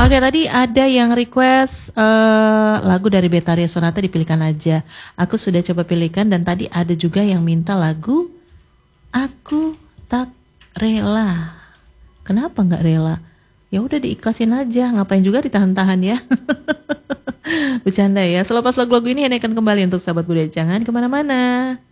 Oke, tadi ada yang request lagu dari Betaria Sonata dipilihkan aja. Aku sudah coba pilihkan dan tadi ada juga yang minta lagu Aku Tak Rela. Kenapa nggak rela? Ya udah diikhlasin aja, ngapain juga ditahan-tahan ya. Bercanda ya. Selepas lagu-lagu ini Heni akan kembali untuk sahabat budaya. Jangan kemana-mana.